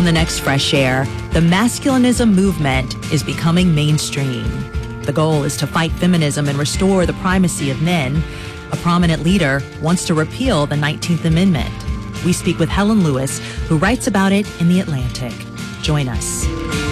On the next Fresh Air, the masculinism movement is becoming mainstream. The goal is to fight feminism and restore the primacy of men. A prominent leader wants to repeal the 19th Amendment. We speak with Helen Lewis, who writes about it in The Atlantic. Join us.